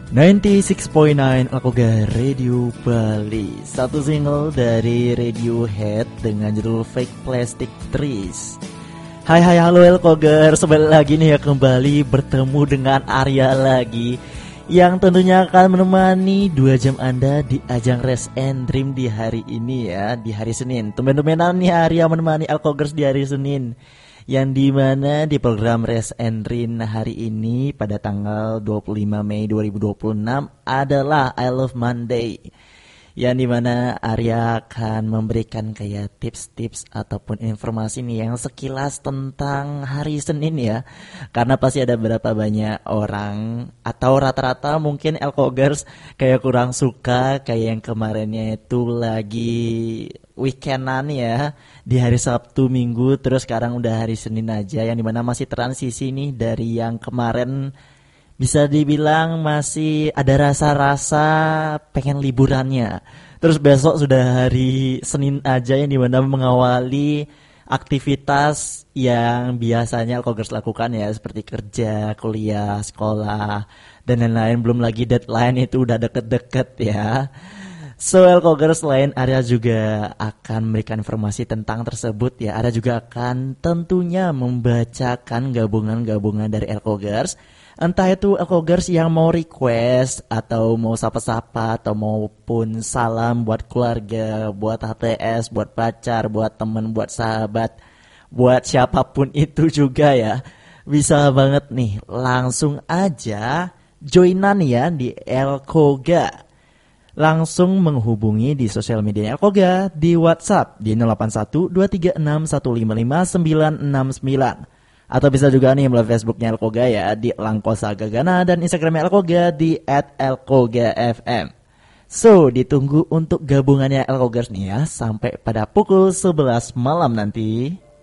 96.9 Alkoga Radio Bali. Satu single dari Radiohead dengan judul Fake Plastic Trees. Hai halo Alkogers, kembali lagi nih ya, kembali bertemu dengan Arya lagi, yang tentunya akan menemani 2 jam Anda di ajang Rest and Dream di hari ini ya, di hari Senin. Tumben-tumbenan nih Arya menemani Alkogers di hari Senin, yang dimana di program Rest and Dream hari ini pada tanggal 25 Mei 2026 adalah I Love Monday, yang dimana Arya akan memberikan kayak tips-tips ataupun informasi nih yang sekilas tentang hari Senin ya. Karena pasti ada berapa banyak orang atau rata-rata mungkin Alkogers kayak kurang suka kayak yang kemarinnya itu lagi weekendan ya, di hari Sabtu Minggu, terus sekarang udah hari Senin aja, yang dimana masih transisi nih dari yang kemarin. Bisa dibilang masih ada rasa-rasa pengen liburannya. Terus besok sudah hari Senin aja, yang dimana mengawali aktivitas yang biasanya Alkogers lakukan ya, seperti kerja, kuliah, sekolah, dan lain-lain. Belum lagi deadline itu udah deket-deket ya. So Alkogers, selain Arya juga akan memberikan informasi tentang tersebut ya, Arya juga akan tentunya membacakan gabungan-gabungan dari Alkogers. Entah itu Alkogers yang mau request atau mau sapa-sapa atau maupun salam buat keluarga, buat HTS, buat pacar, buat teman, buat sahabat, buat siapapun itu juga ya. Bisa banget nih, langsung aja joinan ya di Alkoga. Langsung menghubungi di sosial media Alkoga di WhatsApp di 081236155969. Atau bisa juga nih melalui Facebooknya Alkoga ya, di Langkosa Gagana, dan Instagramnya Alkoga di @alkogafm. So, ditunggu untuk gabungannya Alkogers nih ya, sampai pada pukul 11 malam nanti.